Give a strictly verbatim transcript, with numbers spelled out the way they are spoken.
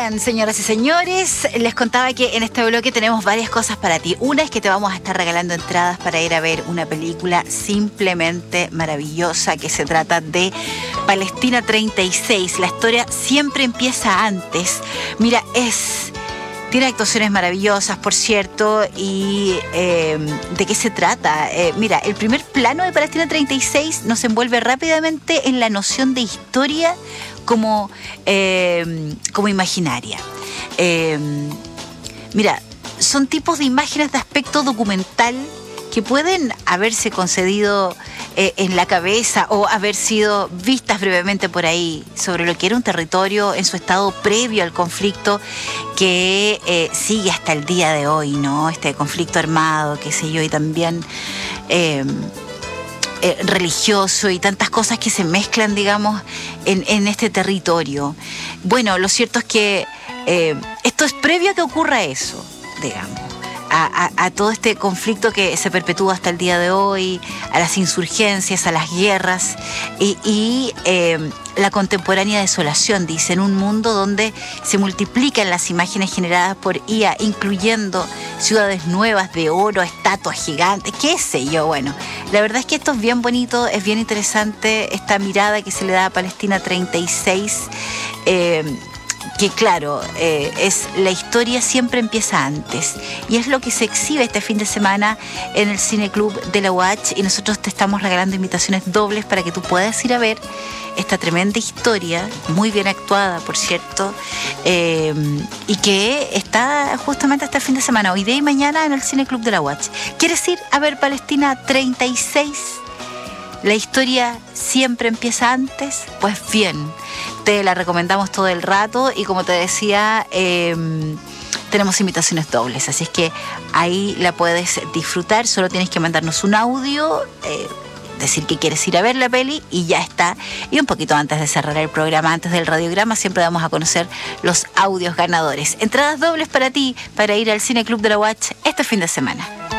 Bien, señoras y señores, les contaba que en este bloque tenemos varias cosas para ti. Una es que te vamos a estar regalando entradas para ir a ver una película simplemente maravillosa que se trata de Palestina treinta y seis. La historia siempre empieza antes. Mira, es... Tiene actuaciones maravillosas, por cierto, y eh, ¿de qué se trata? Eh, mira, el primer plano de Palestina treinta y seis nos envuelve rápidamente en la noción de historia como, eh, como imaginaria. Eh, mira, son tipos de imágenes de aspecto documental que pueden haberse concedido eh, en la cabeza o haber sido vistas brevemente por ahí sobre lo que era un territorio en su estado previo al conflicto que eh, sigue hasta el día de hoy, ¿no? Este conflicto armado, qué sé yo, y también eh, eh, religioso y tantas cosas que se mezclan, digamos, en, en este territorio. Bueno, lo cierto es que eh, esto es previo a que ocurra eso, digamos. A, a, a todo este conflicto que se perpetúa hasta el día de hoy, a las insurgencias, a las guerras y, y eh, la contemporánea desolación, dice, en un mundo donde se multiplican las imágenes generadas por I A, incluyendo ciudades nuevas de oro, estatuas gigantes, qué sé yo. Bueno, la verdad es que esto es bien bonito, es bien interesante esta mirada que se le da a Palestina treinta y seis, eh, que claro, eh, es la historia siempre empieza antes y es lo que se exhibe este fin de semana en el Cine Club de la U A Ch, y nosotros te estamos regalando invitaciones dobles para que tú puedas ir a ver esta tremenda historia, muy bien actuada, por cierto, eh, y que está justamente este fin de semana, hoy día y mañana, en el Cine Club de la U A Ch. ¿Quieres ir a ver Palestina treinta y seis? ¿La historia siempre empieza antes? Pues bien, te la recomendamos todo el rato y como te decía, eh, tenemos invitaciones dobles, así es que ahí la puedes disfrutar. Solo tienes que mandarnos un audio, eh, decir que quieres ir a ver la peli y ya está. Y un poquito antes de cerrar el programa, antes del radiograma, siempre damos a conocer los audios ganadores. Entradas dobles para ti, para ir al Cine Club de la U A Ch este fin de semana.